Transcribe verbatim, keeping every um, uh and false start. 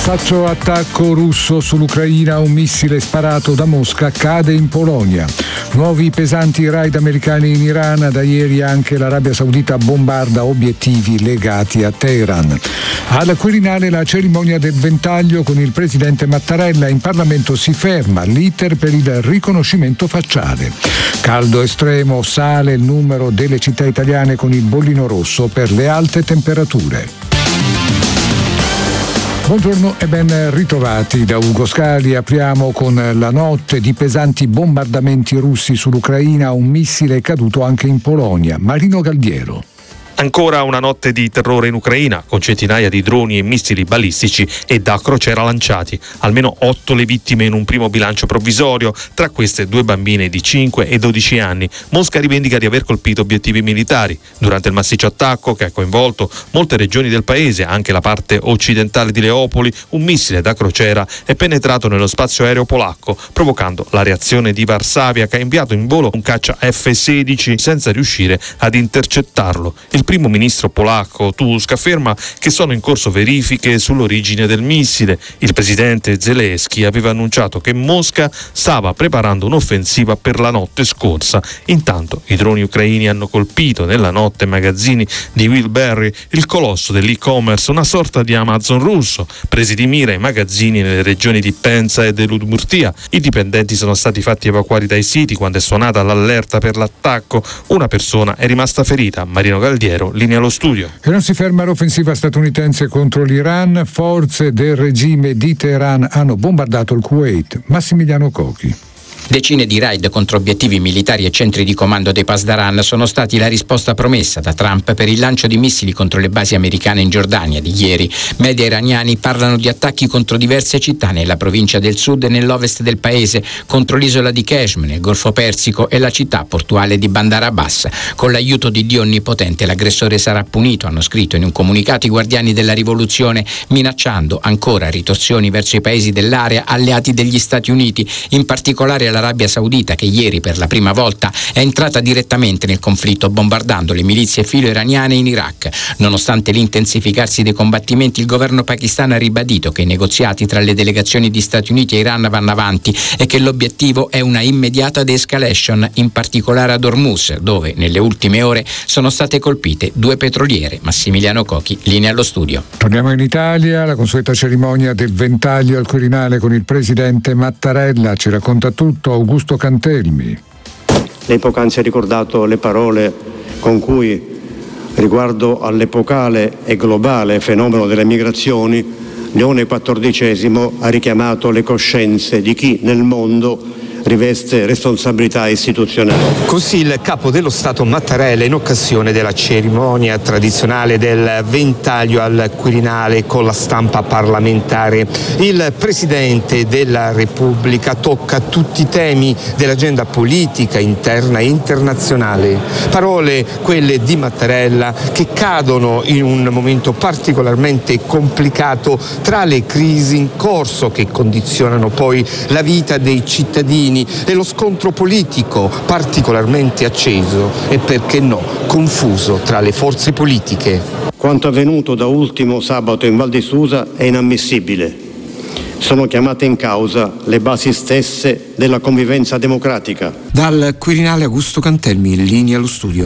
Falso attacco russo sull'Ucraina, un missile sparato da Mosca cade in Polonia. Nuovi pesanti raid americani in Iran, da ieri anche l'Arabia Saudita bombarda obiettivi legati a Teheran. Al Quirinale la cerimonia del ventaglio con il presidente Mattarella, in Parlamento si ferma l'iter per il riconoscimento facciale. Caldo estremo, sale il numero delle città italiane con il bollino rosso per le alte temperature. Buongiorno e ben ritrovati da Ugo Scali. Apriamo con la notte di pesanti bombardamenti russi sull'Ucraina, un missile caduto anche in Polonia. Marino Galdiero. Ancora una notte di terrore in Ucraina, con centinaia di droni e missili balistici e da crociera lanciati. Almeno otto le vittime in un primo bilancio provvisorio, tra queste due bambine di cinque e dodici anni. Mosca rivendica di aver colpito obiettivi militari. Durante il massiccio attacco, che ha coinvolto molte regioni del paese, anche la parte occidentale di Leopoli, un missile da crociera è penetrato nello spazio aereo polacco, provocando la reazione di Varsavia, che ha inviato in volo un caccia effe sedici senza riuscire ad intercettarlo. Il Il primo ministro polacco Tusk afferma che sono in corso verifiche sull'origine del missile. Il presidente Zelensky aveva annunciato che Mosca stava preparando un'offensiva per la notte scorsa. Intanto i droni ucraini hanno colpito nella notte magazzini di Wilberry, il colosso dell'e-commerce, una sorta di Amazon russo, presi di mira i magazzini nelle regioni di Penza e dell'Udmurtia. I dipendenti sono stati fatti evacuare dai siti quando è suonata l'allerta per l'attacco. Una persona è rimasta ferita. Marino Galdiero, linea allo studio. E non si ferma l'offensiva statunitense contro l'Iran. Forze del regime di Teheran hanno bombardato il Kuwait. Massimiliano Cochi. Decine di raid contro obiettivi militari e centri di comando dei Pasdaran sono stati la risposta promessa da Trump per il lancio di missili contro le basi americane in Giordania di ieri. Media iraniani parlano di attacchi contro diverse città nella provincia del sud e nell'ovest del paese, contro l'isola di Keshm, nel Golfo Persico, e la città portuale di Bandar Abbas. Con l'aiuto di Dio Onnipotente l'aggressore sarà punito, hanno scritto in un comunicato i guardiani della rivoluzione, minacciando ancora ritorsioni verso i paesi dell'area alleati degli Stati Uniti, in particolare l'Arabia Saudita, che ieri per la prima volta è entrata direttamente nel conflitto bombardando le milizie filo-iraniane in Iraq. Nonostante l'intensificarsi dei combattimenti, il governo pakistano ha ribadito che i negoziati tra le delegazioni di Stati Uniti e Iran vanno avanti e che l'obiettivo è una immediata de-escalation, in particolare ad Hormuz, dove nelle ultime ore sono state colpite due petroliere. Massimiliano Cochi, linea allo studio. Torniamo in Italia, la consueta cerimonia del ventaglio al Quirinale con il presidente Mattarella. Ci racconta tutto Augusto Cantelmi. Lei poc'anzi ha ricordato le parole con cui, riguardo all'epocale e globale fenomeno delle migrazioni, Leone quattordicesimo ha richiamato le coscienze di chi nel mondo riveste responsabilità istituzionali. Così il capo dello Stato Mattarella, in occasione della cerimonia tradizionale del ventaglio al Quirinale con la stampa parlamentare. Il Presidente della Repubblica tocca tutti i temi dell'agenda politica interna e internazionale. Parole, quelle di Mattarella, che cadono in un momento particolarmente complicato tra le crisi in corso che condizionano poi la vita dei cittadini e lo scontro politico particolarmente acceso e, perché no, confuso tra le forze politiche. Quanto avvenuto da ultimo sabato in Val di Susa è inammissibile. Sono chiamate in causa le basi stesse della convivenza democratica. Dal Quirinale Augusto Cantelmi, in linea allo studio.